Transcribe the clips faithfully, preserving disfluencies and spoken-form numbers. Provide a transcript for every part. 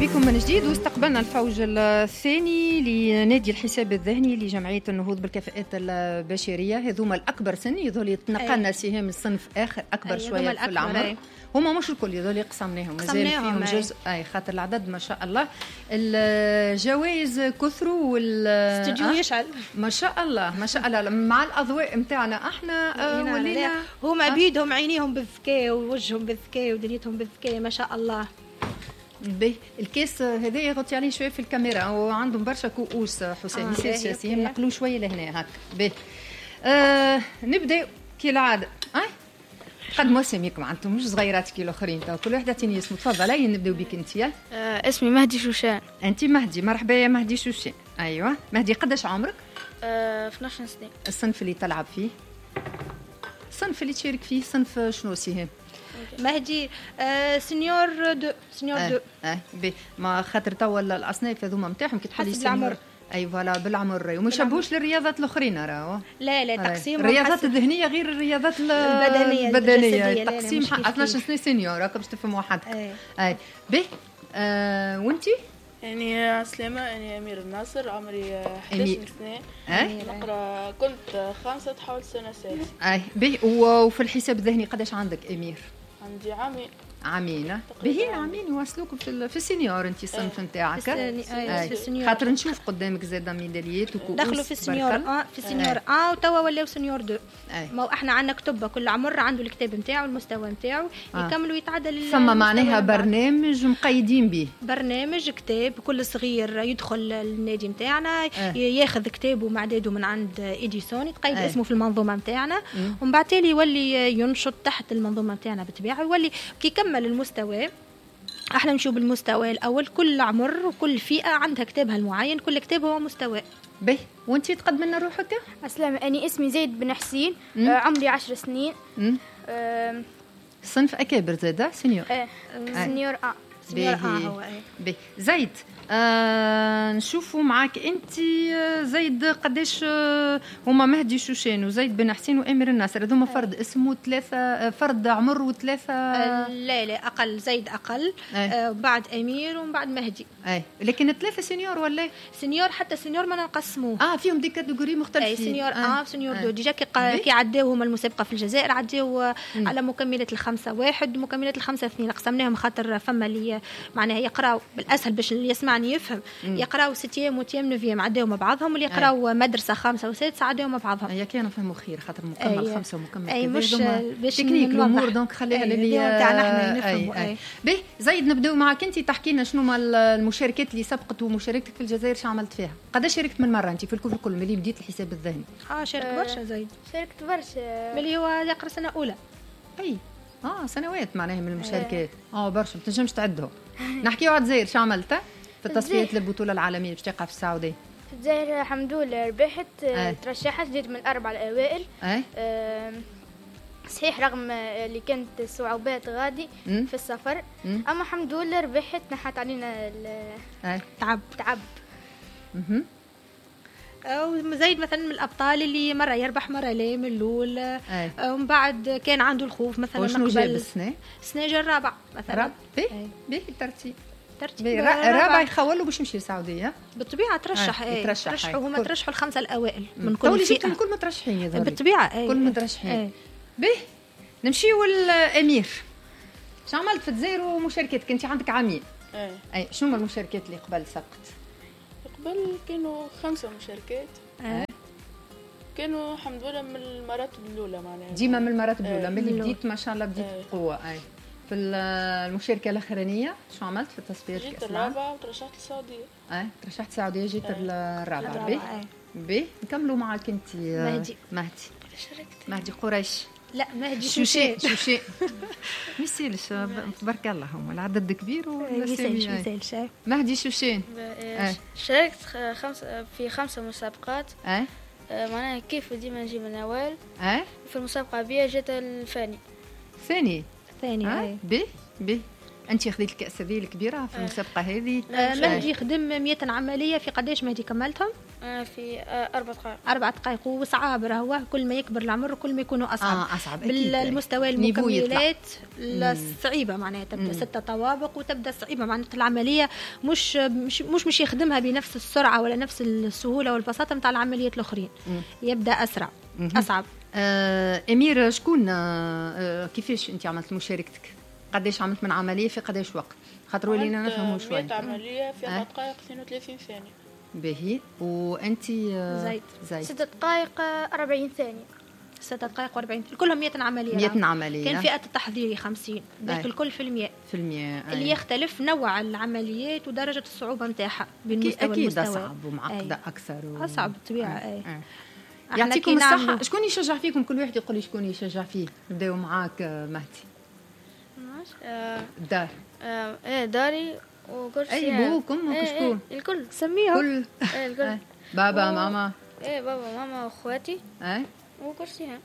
بكم من جديد، واستقبلنا الفوج الثاني لنادي الحساب الذهني لجمعية النهوض بالكفاءات البشرية. هذوما الأكبر سن يظل يتنقلنا سهام الصنف آخر أكبر شوية في العمر. هما مش الكل يظل قسمناهم مازال فيهم جزء أي خاطر العدد ما شاء الله. الجوائز كثروا والاستوديو يشعل ما شاء الله ما شاء الله. مع الأضواء متاعنا احنا ولينا هما بيدهم عينيهم بالذكاء ووجههم بالذكاء ودنيتهم بالذكاء ما شاء الله. به الكيس هذا يغطي عليه شويه في الكاميرا وعندهم برشا كؤوس حسين يصير سياسيين نقلوه شويه لهنا هكا. به آه نبدا كالعاده. اي قدموا اساميكم انتم مش صغيرات كي الاخرين، كل واحد يعطيني اسمه. تفضل. اي نبداو بك انت. آه اسمي مهدي شوشان. انت مهدي، مرحبا يا مهدي شوشان. ايوه مهدي، قداش عمرك؟ آه اثناش سنه. الصنف اللي تلعب فيه، الصنف اللي تشارك فيه صنف شنو سيهم؟ مهدي آه سنيور دو سنيور آه دو اه بي ما خاطر توا الاصناف هذوما نتاعهم كي تحلي بالعمر. اي فوالا بالعمر وما يشبهوش للرياضات الاخرين راهو. لا لا تقسيم الرياضات الذهنيه غير الرياضات البدنيه البدنيه. تقسيم حق اثناش سنه سينيور راك باش تفهم وحدك. اي, أي. بي آه وانتي؟ يعني سلامة، يعني أمير الناصر، عمري إحدى عشرة سنة. أي نقرأ كنت خامسة تحول سنة سادسة. أي بي. وفي الحساب الذهني قداش عندك أمير؟ عندي عامين. عامين به عامين يواصلوك في في السينيور. انت الصنف نتاعك في السينيور خاطر نشوف قدامك زاده ميداليات وكؤوس. دخلوا في السينيور اه في السينيور اه وتوا ولاو سينيور دو. ما احنا عندنا كتب كل عمر عنده الكتاب نتاعو المستوى نتاعو يكملوا يتعدل. ثم معناها برنامج مقيدين به، برنامج كتاب كل صغير يدخل النادي نتاعنا ياخذ كتابه معداده من عند اديسون يتقيد اسمه في المنظومه نتاعنا ومن بعد تالي يولي ينشط تحت المنظومه نتاعنا بالطبيعه. يولي كي يكمل المستوى احنا نشوف بالمستوى الاول. كل عمر وكل فئه عندها كتابها المعين، كل كتاب هو مستوى. به وانت تقدم لنا روحك؟ السلام، اني اسمي زيد بن حسين. آه عمري عشر سنين. آه صنف اكابر زاده سينيور. اه سينيور اه سينيور اه هو ايه. به زيد آه نشوفوا معاك انت زيد قداش هما مهدي شوشان وزيد بن حسين وامير الناصر هذوما فرد اسمه ثلاثه فرد عمر وثلاثه آه لا لا اقل. زيد اقل آه بعد امير ومن بعد مهدي. اي لكن ثلاثه سينيور ولا سينيور؟ حتى سينيور ما نقسموه اه فيهم دي كاتيجوري مختلفين. اي سينيور اه, آه سينيور دو ديجا كي كي عداوهم المسابقه في الجزائر عداو على مكملات الخمسه واحد ومكملات الخمسه اثنين. قسمناهم خاطر فما اللي معناها يقراو بالاسهل باش اللي يسمعني يفهم. مم. يقراو ستيام وتيام نوفيام عداو مع بعضهم، واللي يقراو أي. مدرسه خامسه وسادسه عداو مع بعضهم. هي كانوا فهموا خير خاطر مكمل أي. خمسه ومكمل اي مش باش تكنيك الامور دونك خليها للي تاعنا احنا نفهموا. باهي زيد نبداو معك انت. تحكي لنا شنو هما المشاركات اللي سبقت ومشاركتك في الجزائر شو عملت فيها؟ قداش شاركت من مره انت في الكل الكل ملي بديت الحساب الذهني؟ اه شارك أه برشا زيد. شاركت برشا ملي هو يقرا سنه اولى. اي اه سنوات معناها من المشاركات. اه برشا ما تنجمش تعدهم. نحكيو على الجزائر شو عملت في التصفيات للبطوله العالميه باش تقع في السعوديه؟ في الجزائر الحمد لله ربحت. أه. ترشحت جيت من الاربعه الاوائل. أه. صحيح رغم اللي كانت صعوبات غادي م? في السفر م? اما الحمد لله ربحت. نحت علينا تعب تعب اها. وزيد مثلا من الابطال اللي مره يربح مره لا من الاول ومن بعد كان عنده الخوف مثلا. وشنو جاب السنه؟ السنه جا الرابع مثلا. رابع باهي باهي الترتيب ترتيب الرابع يخولوا باش يمشي للسعوديه بالطبيعه. ترشح اي ترشحوا هما ترشحوا الخمسه الاوائل من كل فئه. جبتهم كل مترشحين يا بالطبيعه اي كل مترشحين. باهي نمشيو للامير. شو عملت في الجزائر ومشاركتك؟ انت عندك عامين. اي اي شنو هما المشاركات اللي قبل سبقت؟ قبل كانوا خمسه مشاركات. اي كانوا الحمد لله من المراتب الاولى معناها. ديما من المراتب الاولى ملي بديت ما شاء الله بديت بقوه. اي في المشاركه الاخرانيه شو عملت في التصفيات؟ جيت الرابعه وترشحت للسعوديه. اي ترشحت السعوديه جيت الرابعه. بي بي نكملوا معك انت مهدي. مهدي مهدي قريش. لا مهدي شوشي شوشي ما يسالش تبارك الله هم العدد كبير والاسامي ما يسالش. مهدي شوشين شاركت خمسه في خمسه مسابقات. اه معناها كيف ديما نجي من الاوائل. اه في المسابقه بيا جيت الثاني. ثاني ثاني اه بي بي انت خذيت الكاس هذه الكبيره في المسابقه هذه؟ آه مهدي خدم مية عمليه في قداش مهدي كملتهم؟ آه في آه اربع دقائق. اربع دقائق وصعاب راهو كل ما يكبر العمر كل ما يكونوا اصعب. آه أصعب بالمستوى المكملات الصعيبه معناها تبدا ستة طوابق وتبدا صعيبه معناتها العمليه مش مش مش مش يخدمها بنفس السرعه ولا نفس السهوله والبساطه نتاع العمليات الاخرين. مم. يبدا اسرع مم. اصعب. آه امير شكون آه كيفاش انت عملت مشاركتك؟ قداش عملت من عمليه في قداش وقت؟ خاطر ولينا نفهموا شوي. مية عمليه في أربع دقائق اثنين وثلاثين ثانيه. باهي. وانت آه زايد زايد ستة دقائق أربعين ثانيه. ستة دقائق وأربعين كلهم مية عمليه. مية عمليه. كان فئه التحضيري خمسين باقي الكل في المية. في المية. اللي يختلف نوع العمليات ودرجه الصعوبه نتاعها بالمستوى أكيد اصعب ومعقده اكثر و... اصعب بالطبيعه. اي يعطيكم الصحه. شكون يشجع فيكم؟ كل واحد يقول لي شكون يشجع فيه. نبداو معاك مهدي. الدار. آه ايه داري وكرسي. اي بوك امك ايه شكون؟ ايه الكل سميهم. كل ايه الكل. بابا و... ماما. ايه بابا ماما واخواتي. ايه وكرسيها.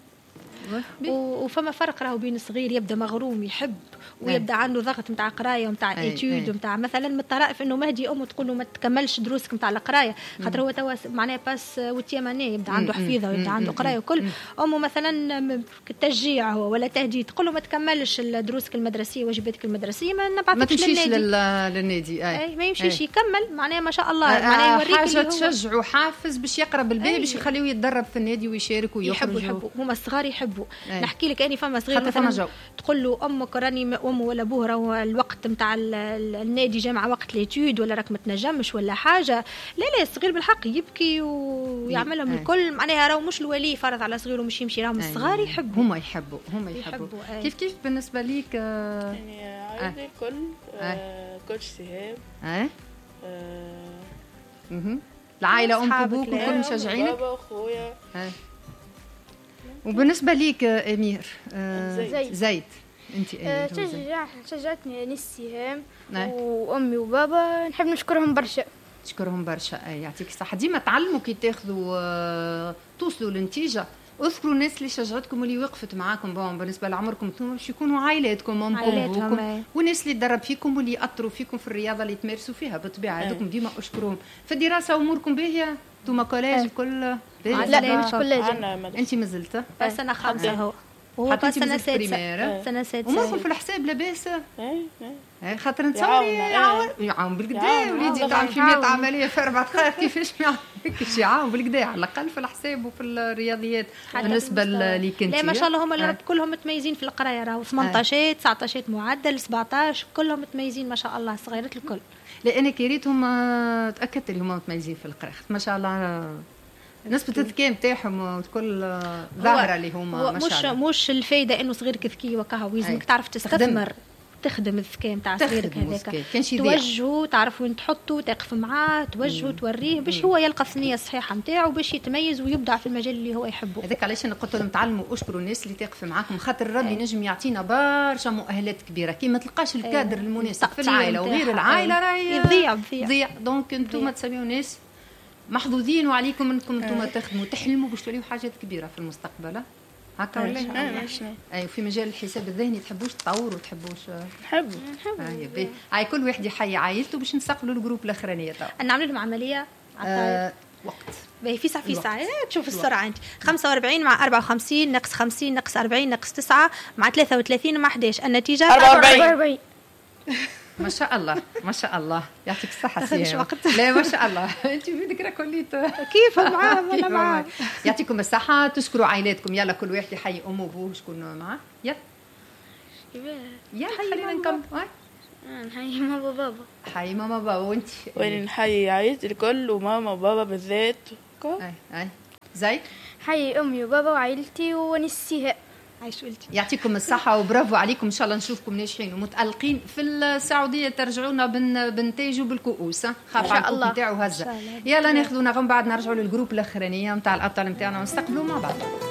وفما فرق راهو بين الصغير يبدا مغروم يحب ويبدا عنده ضغط نتاع قرايه ونتاع ايتود ونتاع مثلا من الطرائف انه مهدي امه تقول له ما تكملش دروسك نتاع القرايه خاطر هو توا معناه باس وتيماني يبدا عنده حفيظه ويبدا عنده قرايه وكل. امه مثلا تشجيع هو ولا تهديد تقول له ما تكملش دروسك المدرسيه واجباتك المدرسيه ما نبعثكش للنادي. ما للنادي اي, أي ما يمشيش يكمل معناه ما شاء الله معناه يوريك حاجه تشجعه حافز باش يقرا بالبال باش يخليه يتدرب في النادي ويشارك ويخرج. يحبوا يحبوا هما الصغار يحبوا. نحكي لك اني فما صغير مثلا تقول له امك راني امه ولا ابوه راهو الوقت نتاع النادي جامعه وقت ليتود ولا راك ما تنجمش ولا حاجه. لا لا الصغير بالحق يبكي ويعملهم الكل معناها راهو مش الولي فرض على صغيره مش يمشي راهم الصغار يحبوا. هما يحبوا هما يحبوا. كيف كيف بالنسبه ليك؟ يعني عائلتي الكل كوتش سهام. اه اها العائله ام ابوك والكل مشجعينك؟ بابا واخويا. وبالنسبه ليك امير؟ آه زيد. زيد انت آه شجع شجعتني نسي هام وامي وبابا نحب نشكرهم برشا. تشكرهم برشا. يعطيك الصحه. ديما تعلموا كي تاخذوا آه توصلوا لنتيجه. اذكروا الناس اللي شجعتكم واللي وقفت معاكم. بون بالنسبه لعمركم انتم باش يكونوا عائلاتكم امكم والناس اللي تدرب فيكم واللي ياثروا فيكم في الرياضه اللي تمارسوا فيها بالطبيعه. هذوكم ديما اشكروهم. في الدراسه اموركم باهيه؟ انتم كوليج الكل؟ لا مش كوليج. انت مازلت سنه خمسه هو وهو بس سنه سادسه. سنه سادسه. اموركم في الحساب لاباس؟ اي خاطر نتصور يعاون يعاون بالكدا. وليدي تعرف في مية عمليه في اربع دقائق كيفاش ما يعاونش يعاون بالكدا على الاقل في الحساب وفي الرياضيات. بالنسبه اللي كنتي لا ما شاء الله هما كلهم متميزين في القرايه راهو ثمانية عشر تسعة عشر معدل سبعطاش كلهم متميزين ما شاء الله الصغيرات الكل. لان كريتهم تاكدت اللي هما متميزين في القرايه ما شاء الله. نسبة الذكاء نتاعهم كل ظاهرة اللي هما ما شاء الله. مش مش الفايدة إنه صغيرك ذكي وكها ويزمك تعرف تستثمر تخدم الذكاء نتاع صغيرك هذاك توجهه تعرف وين تحطه تقف معاه توجهه توريه باش هو يلقى الثنية الصحيحة نتاعه باش يتميز ويبدع في المجال اللي هو يحبه. هذاك علاش انا قلت لهم تعلموا اشكروا الناس اللي تقف معاكم خاطر ربي نجم يعطينا برشا مؤهلات كبيره كي ما تلقاش الكادر المناسب في العائله وغير العائله راهي يضيع يضيع. دونك انتم تسميوا ناس محظوظين وعليكم انكم انتم تخدموا تحلموا باش توليوا حاجات كبيره في المستقبل. هكا ولا اي في مجال الحساب الذهني تحبوش تطوروا تحبوش؟ نحبوا نحبوا. هاي كل واحد يحيي عائلته باش نستقبلوا الجروب الاخرانيه تاع نعمل لهم عمليه آه وقت باهي في ساعه في ساعه تشوف السرعه انت خمسة وأربعين مع أربعة وخمسين ناقص خمسين ناقص أربعين ناقص تسعة مع ثلاثة وثلاثين مع أحد عشر النتيجه أربعة وأربعين. ما شاء الله ما شاء الله يعطيك الصحة سيما. لا ما شاء الله انت في ذكرى كليت كيف معاه ولا معاه. يعطيكم الصحة. تشكروا عائلاتكم. يلا كل واحد يحيي امه وابوه شكون معاه. يلا يلا خلينا نكمل. نحيي ماما وبابا. حيي ماما وبابا. وانت؟ وانا نحيي عائلتي الكل وماما وبابا بالذات. اي اي زي حيي امي وبابا وعائلتي ونسيها. عايش ولدي. يعطيكم الصحة وبرافو عليكم. إن شاء الله نشوفكم ناجحين ومتألقين في السعودية. ترجعونا بنتاجوا بالكؤوس. خاف على الكؤوس نتاعو هزة. يلا ناخذوا نغم بعد نرجعوا للجروب الأخرانية نتاع الأبطال نتاعنا ونستقبلوا مع بعض.